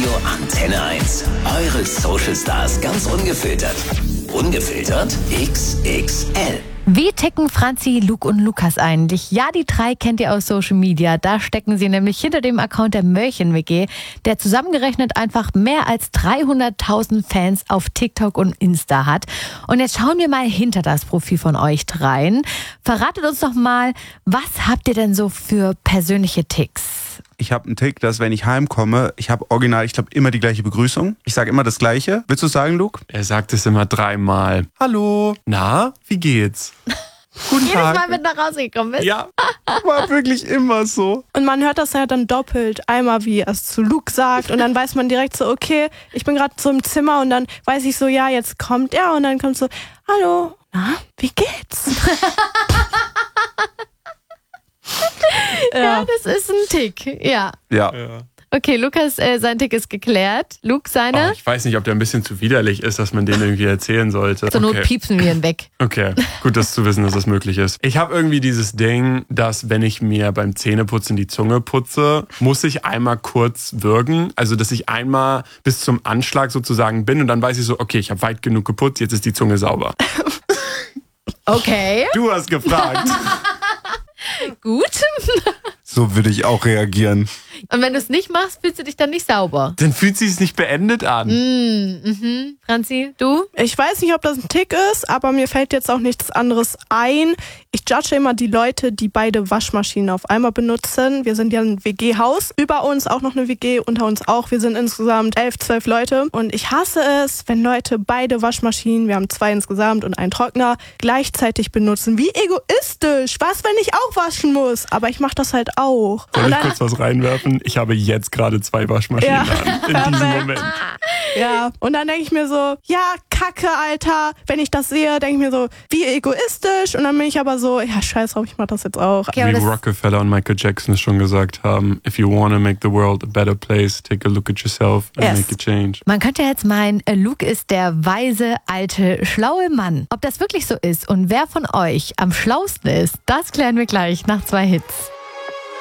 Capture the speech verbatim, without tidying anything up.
Radio Antenne eins. Eure Social Stars ganz ungefiltert. Ungefiltert X X L. Wie ticken Franzi, Luke und Lukas eigentlich? Ja, die drei kennt ihr aus Social Media. Da stecken sie nämlich hinter dem Account der Mörchen-W G, der zusammengerechnet einfach mehr als dreihunderttausend Fans auf TikTok und Insta hat. Und jetzt schauen wir mal hinter das Profil von euch dreien. Verratet uns doch mal, was habt ihr denn so für persönliche Ticks? Ich habe einen Tick, dass wenn ich heimkomme, ich habe original, ich glaube, immer die gleiche Begrüßung. Ich sage immer das Gleiche. Willst du es sagen, Luke? Er sagt es immer dreimal. Hallo. Na, wie geht's? Guten Jedes Tag. Mal, wenn du nach Hause gekommen bist? Ja. War wirklich immer so. Und man hört das ja dann doppelt. Einmal, wie er es zu Luke sagt und dann weiß man direkt so, okay, ich bin gerade so im Zimmer und dann weiß ich so, ja, jetzt kommt er und dann kommt so, hallo, na, wie geht's? Ja, das ist ein Tick. Ja. Ja. ja. Okay, Lukas, äh, sein Tick ist geklärt. Luke, seine? Oh, ich weiß nicht, ob der ein bisschen zu widerlich ist, dass man den irgendwie erzählen sollte. Zur Not Okay. piepsen wir ihn weg. Okay, gut, das zu wissen, dass das möglich ist. Ich habe irgendwie dieses Ding, dass wenn ich mir beim Zähneputzen die Zunge putze, muss ich einmal kurz würgen. Also, dass ich einmal bis zum Anschlag sozusagen bin und dann weiß ich so, okay, ich habe weit genug geputzt, jetzt ist die Zunge sauber. Okay, Du hast gefragt. gut. So würde ich auch reagieren. Und wenn du es nicht machst, fühlst du dich dann nicht sauber. Dann fühlt sich es nicht beendet an. Mhm. Franzi, du? Ich weiß nicht, ob das ein Tick ist, aber mir fällt jetzt auch nichts anderes ein. Ich judge immer die Leute, die beide Waschmaschinen auf einmal benutzen. Wir sind ja ein W G-Haus. Über uns auch noch eine W G, unter uns auch. Wir sind insgesamt elf, zwölf Leute. Und ich hasse es, wenn Leute beide Waschmaschinen, wir haben zwei insgesamt und einen Trockner, gleichzeitig benutzen. Wie egoistisch. Was, wenn ich auch waschen muss? Aber ich mache das halt auch. Soll Und ich dann- kurz was reinwerfen? Ich habe jetzt gerade zwei Waschmaschinen Ja. an. In diesem Moment. Ja, und dann denke ich mir so, ja, Kacke, Alter. Wenn ich das sehe, denke ich mir so, wie egoistisch. Und dann bin ich aber so, ja, scheiß drauf, ich mach das jetzt auch. Okay, aber Wie das, Rockefeller und Michael Jackson es schon gesagt haben, if you want to make the world a better place, take a look at yourself and Yes. make a change. man könnte jetzt meinen, äh, Luke ist der weise, alte, schlaue Mann. Ob das wirklich so ist und wer von euch am schlausten ist, das klären wir gleich nach zwei Hits.